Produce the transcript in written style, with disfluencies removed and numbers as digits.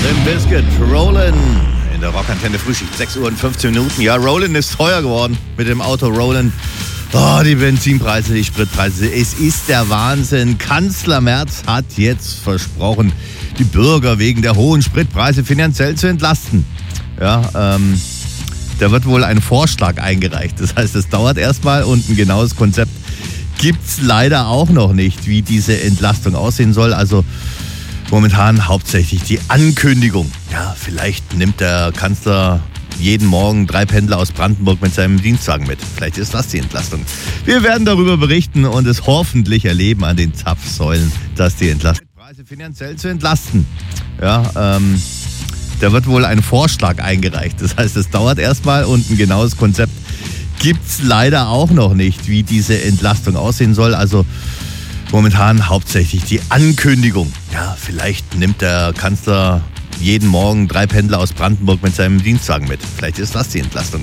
Limp Bizkit, Rollin' in der Rockantenne Frühschicht, 6 Uhr und 15 Minuten. Ja, Rollin' ist teuer geworden mit dem Auto Rollin'. Oh, die Benzinpreise, die Spritpreise, es ist der Wahnsinn. Kanzler Merz hat jetzt versprochen, die Bürger wegen der hohen Spritpreise finanziell zu entlasten. Ja, da wird wohl ein Vorschlag eingereicht. Das heißt, es dauert erstmal und ein genaues Konzept gibt es leider auch noch nicht, wie diese Entlastung aussehen soll. Also momentan hauptsächlich die Ankündigung. Ja, vielleicht nimmt der Kanzler jeden Morgen 3 Pendler aus Brandenburg mit seinem Dienstwagen mit. Vielleicht ist das die Entlastung. Wir werden darüber berichten und es hoffentlich erleben an den Zapfsäulen, dass die Entlastung Preise finanziell zu entlasten. Ja, da wird wohl ein Vorschlag eingereicht. Das heißt, es dauert erstmal und ein genaues Konzept gibt es leider auch noch nicht, wie diese Entlastung aussehen soll. Also momentan hauptsächlich die Ankündigung. Ja, vielleicht nimmt der Kanzler jeden Morgen 3 Pendler aus Brandenburg mit seinem Dienstwagen mit. Vielleicht ist das die Entlastung.